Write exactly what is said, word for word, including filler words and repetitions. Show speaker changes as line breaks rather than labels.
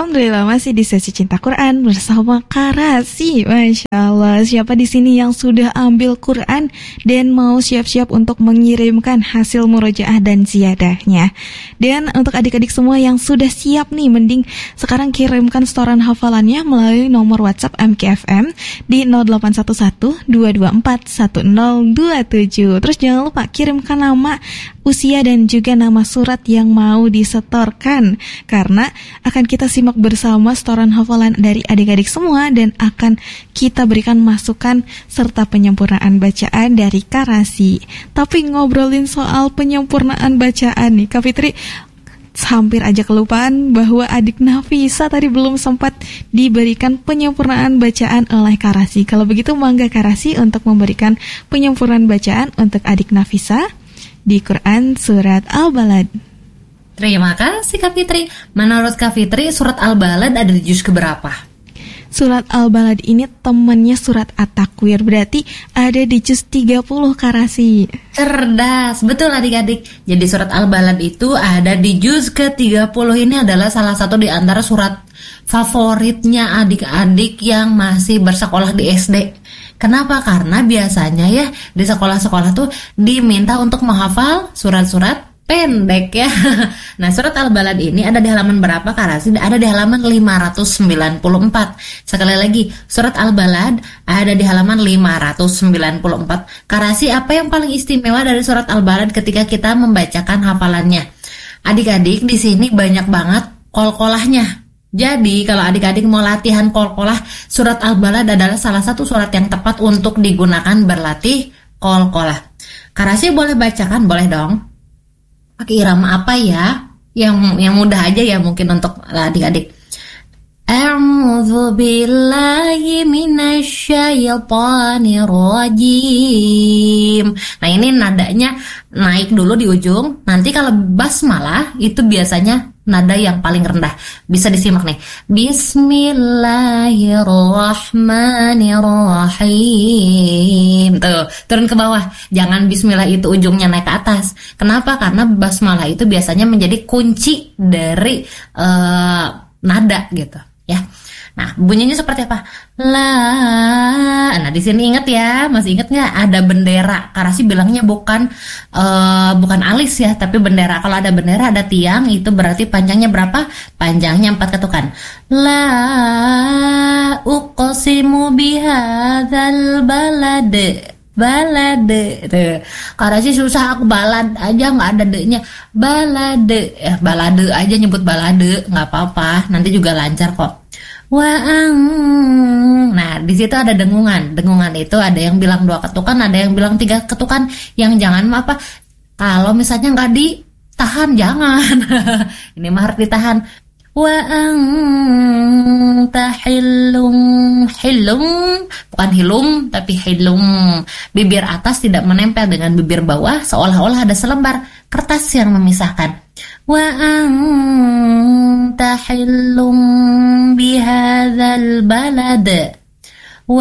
Alhamdulillah masih di sesi Cinta Quran bersama Karasi. Masya Allah, siapa di sini yang sudah ambil Quran dan mau siap-siap untuk mengirimkan hasil murojaah dan ziyadahnya? Dan untuk adik-adik semua yang sudah siap nih, mending sekarang kirimkan setoran hafalannya melalui nomor WhatsApp M K F M di nol delapan satu satu dua dua empat satu nol dua tujuh. Terus jangan lupa kirimkan nama, usia dan juga nama surat yang mau disetorkan, karena akan kita simak bersama setoran hafalan dari adik-adik semua dan akan kita berikan masukan serta penyempurnaan bacaan dari Karasi. Tapi ngobrolin soal penyempurnaan bacaan nih, Kak Fitri, hampir aja kelupaan bahwa adik Nafisa tadi belum sempat diberikan penyempurnaan bacaan oleh Karasi. Kalau begitu mangga Karasi untuk memberikan penyempurnaan bacaan untuk adik Nafisa di Quran Surat Al-Balad.
Terima kasih Kak Fitri. Menurut Kak Fitri, Surat Al-Balad ada di juz keberapa?
Surat Al-Balad ini temannya Surat At-Takwir, berarti ada di juz tiga puluh, Karasi.
Cerdas, betul adik-adik. Jadi Surat Al-Balad itu ada di juz ke tiga puluh. Ini adalah salah satu di antara surat favoritnya adik-adik yang masih bersekolah di S D. Kenapa? Karena biasanya ya di sekolah-sekolah tuh diminta untuk menghafal surat-surat pendek ya. Nah, Surat Al-Balad ini ada di halaman berapa, Karasi? Ada di halaman lima ratus sembilan puluh empat. Sekali lagi, Surat Al-Balad ada di halaman lima ratus sembilan puluh empat. Karasi, apa yang paling istimewa dari Surat Al-Balad ketika kita membacakan hafalannya? Adik-adik, di sini banyak banget kol-kolahnya. Jadi, kalau adik-adik mau latihan kol-kolah, Surat Al-Balad adalah salah satu surat yang tepat untuk digunakan berlatih kol-kolah. Karasi boleh bacakan? Boleh dong. Pakai irama apa ya? Yang yang mudah aja ya mungkin untuk adik-adik. A'udzu billahi minasyaitonir rajim. Nah, ini nadanya naik dulu di ujung. Nanti kalau basmalah itu biasanya nada yang paling rendah. Bisa disimak nih. Bismillahirrahmanirrahim. Tuh, turun ke bawah. Jangan bismillah itu ujungnya naik ke atas. Kenapa? Karena basmalah itu biasanya menjadi kunci dari uh, nada gitu, ya. Nah, bunyinya seperti apa? La. Nah, di sini ingat ya, masih ingat nggak? Ada bendera. Karasi bilangnya bukan uh, bukan alis ya, tapi bendera. Kalau ada bendera, ada tiang, itu berarti panjangnya berapa? Panjangnya empat ketukan. La uqsimu bihadzal balad. Balade. Tuh. Karasi susah, aku balad aja nggak ada de-nya. Balade. Eh, balade aja nyebut balade, nggak apa-apa. Nanti juga lancar kok. Waang. Nah, di situ ada dengungan. Dengungan itu ada yang bilang dua ketukan, ada yang bilang tiga ketukan. Yang jangan apa? Kalau misalnya nggak ditahan, jangan. Ini mah harus ditahan. Waang tahilum, hilum, bukan hilum tapi hilum. Bibir atas tidak menempel dengan bibir bawah, seolah-olah ada selembar kertas yang memisahkan. Wa anta hillum bihadzal balad.